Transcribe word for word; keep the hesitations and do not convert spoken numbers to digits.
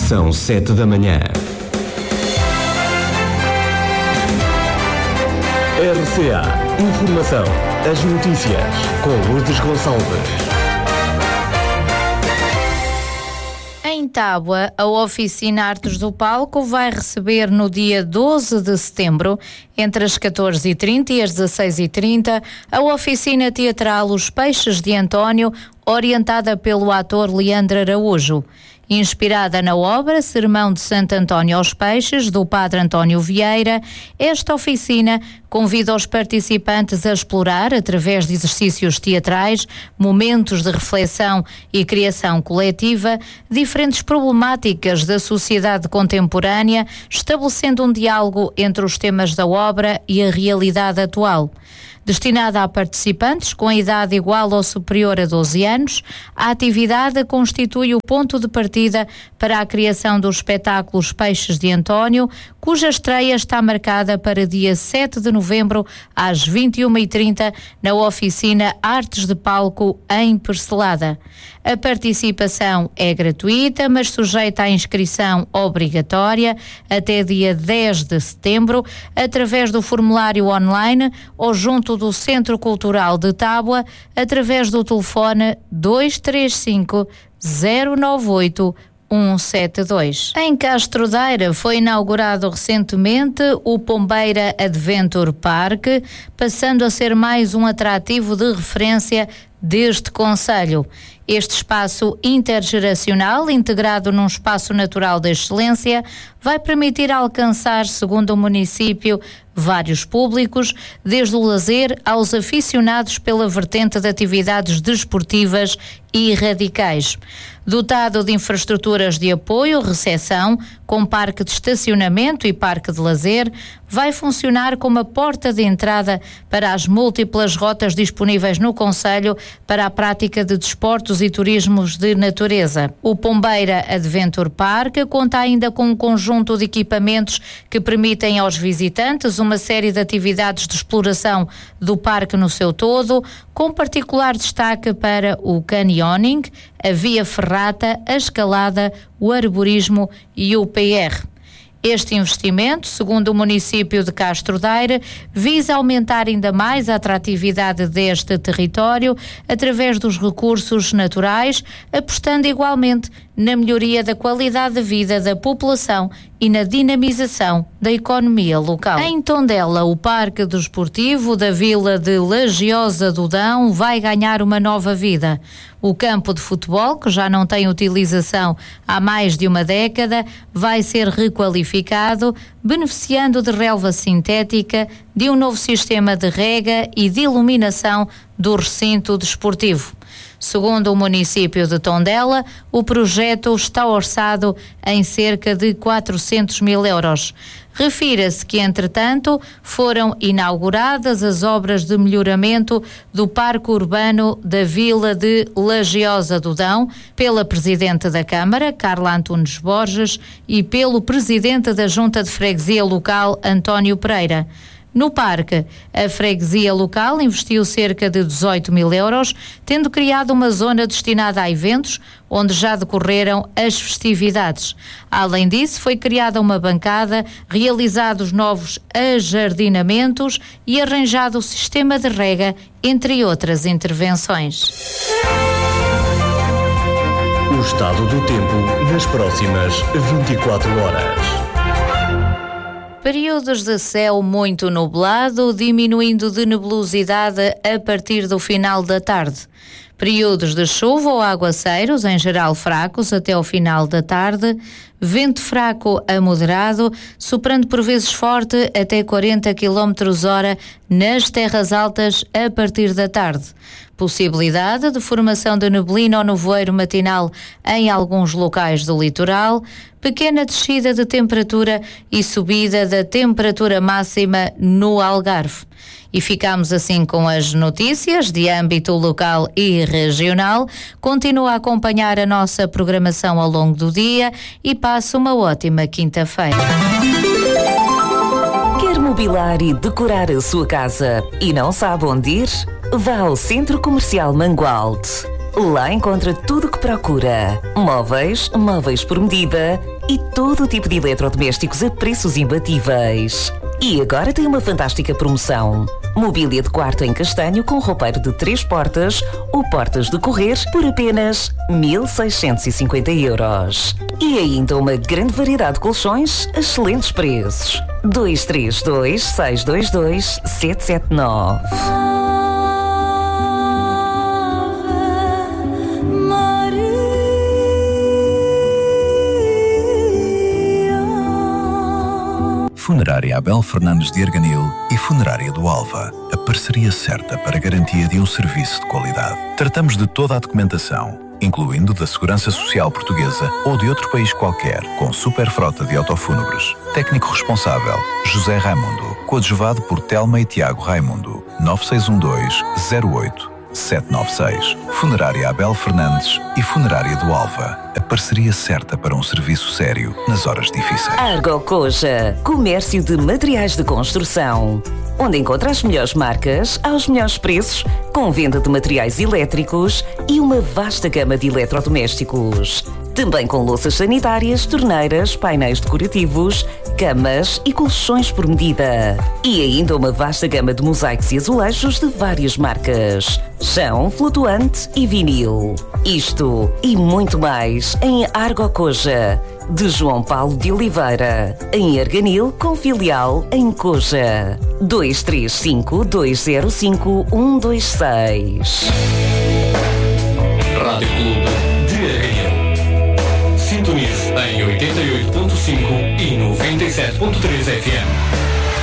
São sete da manhã. R C A Informação. As notícias com Lourdes Gonçalves. Em Tábua, a oficina Artes do Palco vai receber no dia doze de setembro, entre as catorze e trinta e as dezasseis e trinta, a oficina teatral Os Peixes de António, orientada pelo ator Leandro Araújo. Inspirada na obra Sermão de Santo António aos Peixes, do padre António Vieira, esta oficina convida os participantes a explorar, através de exercícios teatrais, momentos de reflexão e criação coletiva, diferentes problemáticas da sociedade contemporânea, estabelecendo um diálogo entre os temas da obra e a realidade atual. Destinada a participantes com a idade igual ou superior a doze anos, a atividade constitui o ponto de partida para a criação do espetáculo Os Peixes de António, cuja estreia está marcada para dia sete de novembro, às vinte e uma e trinta, na oficina Artes de Palco, em Percelada. A participação é gratuita, mas sujeita à inscrição obrigatória até dia dez de setembro, através do formulário online ou junto do Centro Cultural de Tábua, através do telefone dois três cinco, zero nove oito, um sete dois. Em Castro Daire foi inaugurado recentemente o Pombeira Adventure Park, passando a ser mais um atrativo de referência deste concelho. Este espaço intergeracional, integrado num espaço natural de excelência, vai permitir alcançar, segundo o município, vários públicos, desde o lazer aos aficionados pela vertente de atividades desportivas e radicais. Dotado de infraestruturas de apoio, recepção, com parque de estacionamento e parque de lazer, vai funcionar como a porta de entrada para as múltiplas rotas disponíveis no concelho para a prática de desportos e turismos de natureza. O Pombeira Adventure Park conta ainda com um conjunto de equipamentos que permitem aos visitantes uma série de atividades de exploração do parque no seu todo, com particular destaque para o canyoning, a via ferrata, a escalada, o arborismo e o P R. Este investimento, segundo o município de Castro Daire, visa aumentar ainda mais a atratividade deste território através dos recursos naturais, apostando igualmente na melhoria da qualidade de vida da população e na dinamização da economia local. Em Tondela, o Parque Desportivo da Vila de Lagiosa do Dão vai ganhar uma nova vida. O campo de futebol, que já não tem utilização há mais de uma década, vai ser requalificado, beneficiando de relva sintética, de um novo sistema de rega e de iluminação do recinto desportivo. Segundo o município de Tondela, o projeto está orçado em cerca de quatrocentos mil euros. Refira-se que, entretanto, foram inauguradas as obras de melhoramento do Parque Urbano da Vila de Lagiosa do Dão pela Presidente da Câmara, Carla Antunes Borges, e pelo Presidente da Junta de Freguesia Local, António Pereira. No parque, a freguesia local investiu cerca de dezoito mil euros, tendo criado uma zona destinada a eventos, onde já decorreram as festividades. Além disso, foi criada uma bancada, realizados novos ajardinamentos e arranjado o sistema de rega, entre outras intervenções. O estado do tempo nas próximas vinte e quatro horas. Períodos de céu muito nublado, diminuindo de nebulosidade a partir do final da tarde. Períodos de chuva ou aguaceiros, em geral fracos, até ao final da tarde. Vento fraco a moderado, soprando por vezes forte até quarenta quilómetros hora nas terras altas a partir da tarde. Possibilidade de formação de neblina ou nevoeiro matinal em alguns locais do litoral. Pequena descida de temperatura e subida da temperatura máxima no Algarve. E ficamos assim com as notícias de âmbito local e regional. Continua a acompanhar a nossa programação ao longo do dia e passe uma ótima quinta-feira. Quer mobilar e decorar a sua casa e não sabe onde ir? Vá ao Centro Comercial Mangualde. Lá encontra tudo o que procura. Móveis, móveis por medida e todo o tipo de eletrodomésticos a preços imbatíveis. E agora tem uma fantástica promoção. Mobília de quarto em castanho com roupeiro de três portas ou portas de correr por apenas mil seiscentos e cinquenta euros. E ainda uma grande variedade de colchões a excelentes preços. dois três dois, seis dois dois, sete sete nove. Funerária Abel Fernandes de Arganil e Funerária do Alva. A parceria certa para a garantia de um serviço de qualidade. Tratamos de toda a documentação, incluindo da Segurança Social Portuguesa ou de outro país qualquer, com super frota de autofúnebres. Técnico responsável, José Raimundo. Coadjuvado por Telma e Tiago Raimundo. nove seis um dois, zero oito, sete nove seis. Funerária Abel Fernandes e Funerária do Alva. A parceria certa para um serviço sério nas horas difíceis. Argocoja, comércio de materiais de construção, onde encontra as melhores marcas aos melhores preços, com venda de materiais elétricos e uma vasta gama de eletrodomésticos. Também com louças sanitárias, torneiras, painéis decorativos, camas e colchões por medida. E ainda uma vasta gama de mosaicos e azulejos de várias marcas. Chão, flutuante e vinil. Isto e muito mais em Argocoja, de João Paulo de Oliveira, em Arganil, com filial em Coja. dois três cinco, dois zero cinco, um dois seis. Rádio Clube de Arganil. Sintonize em oitenta e oito ponto cinco e noventa e sete ponto três F M.